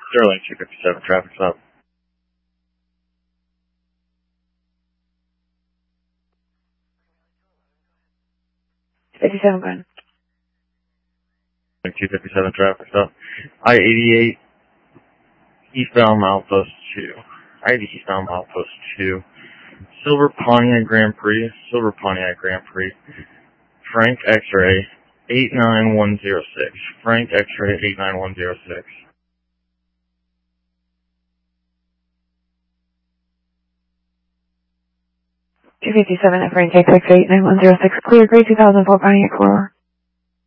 Sterling 257, traffic stop. 57 going. 257, traffic stop. I-88, eastbound milepost 2. I-80 eastbound milepost 2. Silver Pontiac Grand Prix. Frank X-ray 89106. Frank X-ray 89106. 257 at Frank X-ray 89106. Clear, grade 2004 Pontiac 4.